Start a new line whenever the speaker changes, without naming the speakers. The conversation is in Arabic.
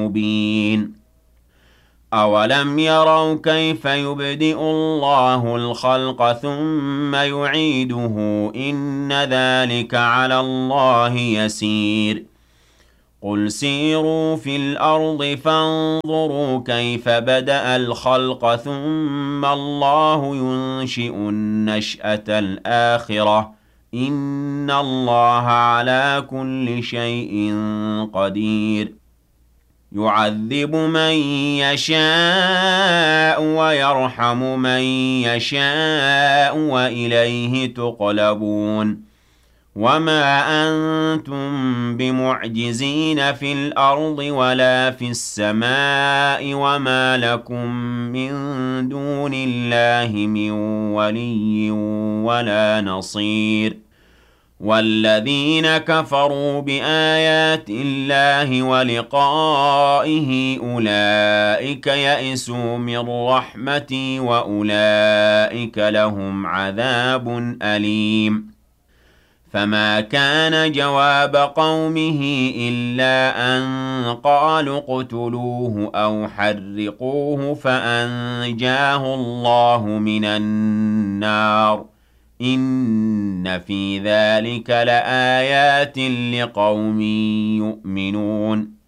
مبين أولم يروا كيف يبدئ الله الخلق ثم يعيده إن ذلك على الله يسير قل سيروا في الأرض فانظروا كيف بدأ الخلق ثم الله ينشئ النشأة الآخرة إن الله على كل شيء قدير يعذب من يشاء ويرحم من يشاء وإليه تقلبون وما أنتم بمعجزين في الأرض ولا في السماء وما لكم من دون الله من ولي ولا نصير والذين كفروا بآيات الله ولقائه أولئك يئسوا من رحمتي وأولئك لهم عذاب أليم فما كان جواب قومه إلا أن قالوا اقتلوه أو حرقوه فأنجاه الله من النار إن في ذلك لآيات لقوم يؤمنون